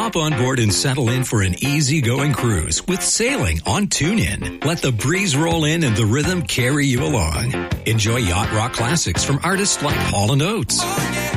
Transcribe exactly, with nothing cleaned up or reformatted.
Hop on board and settle in for an easygoing cruise with sailing on TuneIn. Let the breeze roll in and the rhythm carry you along. Enjoy yacht rock classics from artists like Hall and Oates.